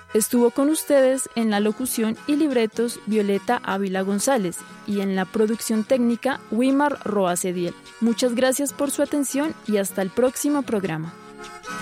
Estuvo con ustedes en la locución y libretos Violeta Ávila González y en la producción técnica Wimar Roa Cediel. Muchas gracias por su atención y hasta el próximo programa.